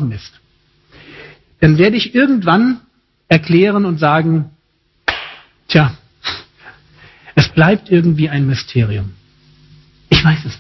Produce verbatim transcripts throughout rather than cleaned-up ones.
gestorben ist, dann werde ich irgendwann erklären und sagen, tja, es bleibt irgendwie ein Mysterium. Ich weiß es nicht.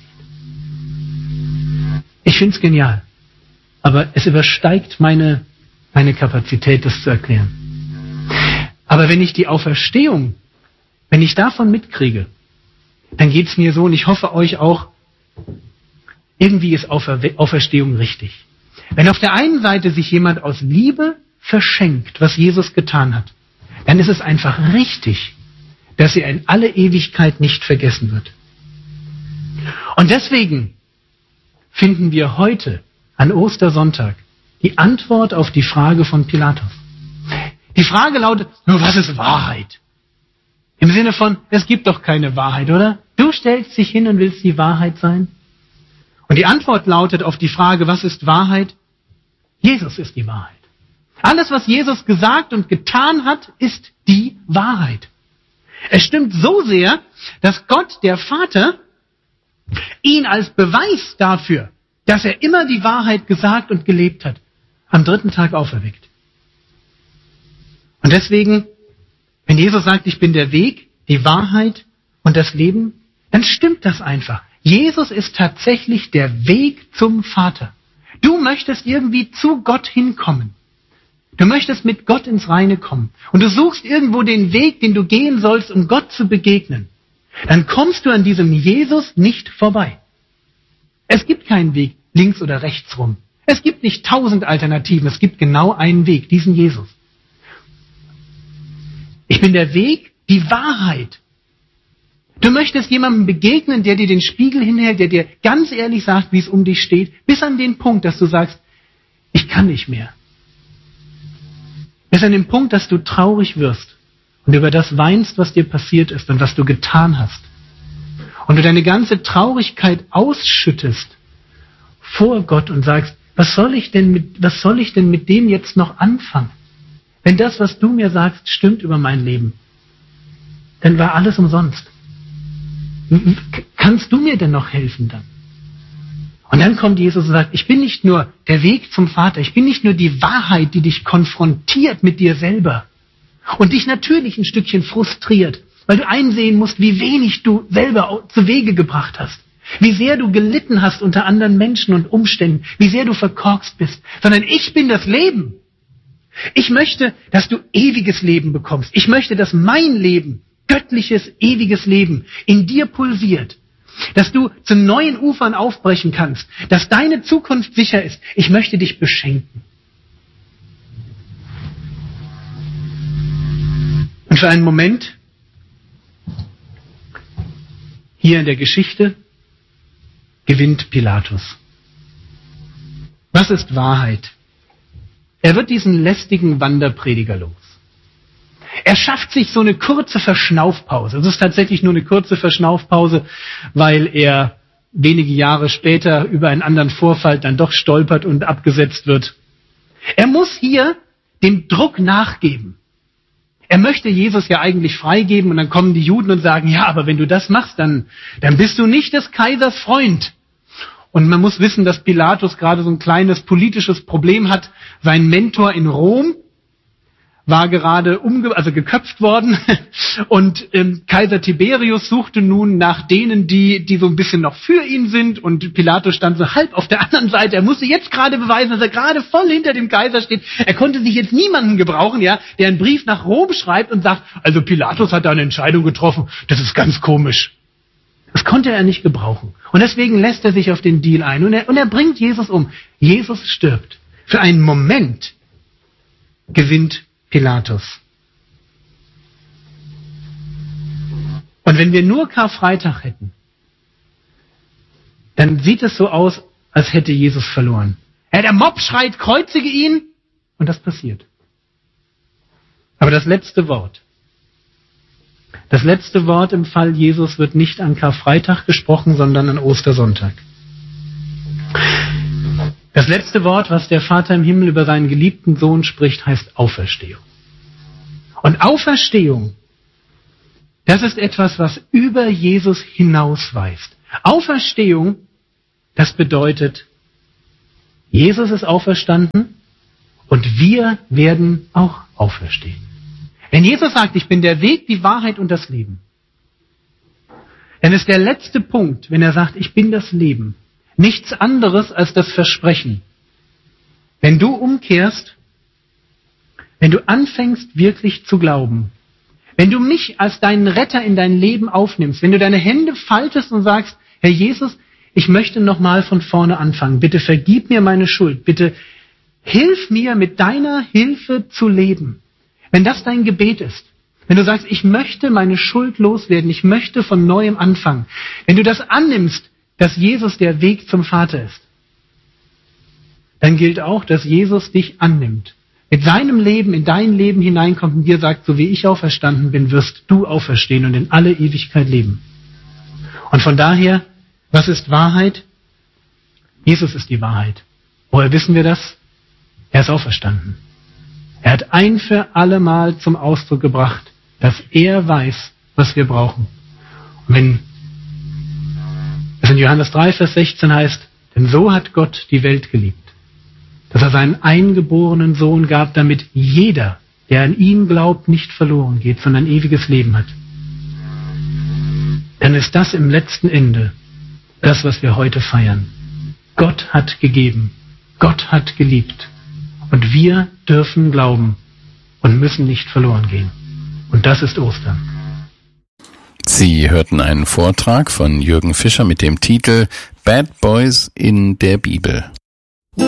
Ich finde es genial, aber es übersteigt meine, meine Kapazität, das zu erklären. Aber wenn ich die Auferstehung, wenn ich davon mitkriege, dann geht es mir so, und ich hoffe euch auch, irgendwie ist Aufer- Auferstehung richtig. Wenn auf der einen Seite sich jemand aus Liebe verschenkt, was Jesus getan hat, dann ist es einfach richtig, dass er in alle Ewigkeit nicht vergessen wird. Und deswegen finden wir heute an Ostersonntag die Antwort auf die Frage von Pilatus. Die Frage lautet, nur was ist Wahrheit? Im Sinne von, es gibt doch keine Wahrheit, oder? Du stellst dich hin und willst die Wahrheit sein? Und die Antwort lautet auf die Frage, was ist Wahrheit? Jesus ist die Wahrheit. Alles, was Jesus gesagt und getan hat, ist die Wahrheit. Es stimmt so sehr, dass Gott, der Vater, ihn als Beweis dafür, dass er immer die Wahrheit gesagt und gelebt hat, am dritten Tag auferweckt. Und deswegen, wenn Jesus sagt, ich bin der Weg, die Wahrheit und das Leben, dann stimmt das einfach. Jesus ist tatsächlich der Weg zum Vater. Du möchtest irgendwie zu Gott hinkommen. Du möchtest mit Gott ins Reine kommen. Und du suchst irgendwo den Weg, den du gehen sollst, um Gott zu begegnen. Dann kommst du an diesem Jesus nicht vorbei. Es gibt keinen Weg links oder rechts rum. Es gibt nicht tausend Alternativen. Es gibt genau einen Weg, diesen Jesus. Ich bin der Weg, die Wahrheit. Du möchtest jemandem begegnen, der dir den Spiegel hinhält, der dir ganz ehrlich sagt, wie es um dich steht, bis an den Punkt, dass du sagst, ich kann nicht mehr. Bis an den Punkt, dass du traurig wirst und über das weinst, was dir passiert ist und was du getan hast. Und du deine ganze Traurigkeit ausschüttest vor Gott und sagst, was soll ich denn mit, was soll ich denn mit dem jetzt noch anfangen? Wenn das, was du mir sagst, stimmt über mein Leben, dann war alles umsonst. Kannst du mir denn noch helfen dann? Und dann kommt Jesus und sagt, ich bin nicht nur der Weg zum Vater, ich bin nicht nur die Wahrheit, die dich konfrontiert mit dir selber und dich natürlich ein Stückchen frustriert, weil du einsehen musst, wie wenig du selber zu Wege gebracht hast, wie sehr du gelitten hast unter anderen Menschen und Umständen, wie sehr du verkorkst bist, sondern ich bin das Leben. Ich möchte, dass du ewiges Leben bekommst. Ich möchte, dass mein Leben, göttliches, ewiges Leben in dir pulsiert. Dass du zu neuen Ufern aufbrechen kannst. Dass deine Zukunft sicher ist. Ich möchte dich beschenken. Und für einen Moment, hier in der Geschichte, gewinnt Pilatus. Was ist Wahrheit? Er wird diesen lästigen Wanderprediger los. Er schafft sich so eine kurze Verschnaufpause. Es ist tatsächlich nur eine kurze Verschnaufpause, weil er wenige Jahre später über einen anderen Vorfall dann doch stolpert und abgesetzt wird. Er muss hier dem Druck nachgeben. Er möchte Jesus ja eigentlich freigeben und dann kommen die Juden und sagen, ja, aber wenn du das machst, dann, dann bist du nicht des Kaisers Freund. Und man muss wissen, dass Pilatus gerade so ein kleines politisches Problem hat. Sein Mentor in Rom war gerade umge- also geköpft worden und ähm, Kaiser Tiberius suchte nun nach denen, die die so ein bisschen noch für ihn sind und Pilatus stand so halb auf der anderen Seite. Er musste jetzt gerade beweisen, dass er gerade voll hinter dem Kaiser steht. Er konnte sich jetzt niemanden gebrauchen, ja, der einen Brief nach Rom schreibt und sagt, also Pilatus hat da eine Entscheidung getroffen, das ist ganz komisch. Das konnte er nicht gebrauchen. Und deswegen lässt er sich auf den Deal ein und er, und er bringt Jesus um. Jesus stirbt. Für einen Moment gewinnt Pilatus. Und wenn wir nur Karfreitag hätten, dann sieht es so aus, als hätte Jesus verloren. Ja, der Mob schreit, kreuzige ihn, und das passiert. Aber das letzte Wort, das letzte Wort im Fall Jesus wird nicht an Karfreitag gesprochen, sondern an Ostersonntag. Das letzte Wort, was der Vater im Himmel über seinen geliebten Sohn spricht, heißt Auferstehung. Und Auferstehung, das ist etwas, was über Jesus hinausweist. Auferstehung, das bedeutet, Jesus ist auferstanden und wir werden auch auferstehen. Wenn Jesus sagt, ich bin der Weg, die Wahrheit und das Leben, dann ist der letzte Punkt, wenn er sagt, ich bin das Leben, nichts anderes als das Versprechen. Wenn du umkehrst, wenn du anfängst wirklich zu glauben, wenn du mich als deinen Retter in dein Leben aufnimmst, wenn du deine Hände faltest und sagst, Herr Jesus, ich möchte nochmal von vorne anfangen, bitte vergib mir meine Schuld, bitte hilf mir mit deiner Hilfe zu leben. Wenn das dein Gebet ist, wenn du sagst, ich möchte meine Schuld loswerden, ich möchte von neuem anfangen, wenn du das annimmst, dass Jesus der Weg zum Vater ist, dann gilt auch, dass Jesus dich annimmt, mit seinem Leben in dein Leben hineinkommt und dir sagt, so wie ich auferstanden bin, wirst du auferstehen und in alle Ewigkeit leben. Und von daher, was ist Wahrheit? Jesus ist die Wahrheit. Woher wissen wir das? Er ist auferstanden. Er hat ein für alle Mal zum Ausdruck gebracht, dass er weiß, was wir brauchen. Und wenn es in Johannes drei, Vers sechzehn heißt, denn so hat Gott die Welt geliebt, dass er seinen eingeborenen Sohn gab, damit jeder, der an ihn glaubt, nicht verloren geht, sondern ein ewiges Leben hat. Dann ist das im letzten Ende das, was wir heute feiern. Gott hat gegeben, Gott hat geliebt und wir dürfen glauben und müssen nicht verloren gehen. Und das ist Ostern. Sie hörten einen Vortrag von Jürgen Fischer mit dem Titel Bad Boys in der Bibel.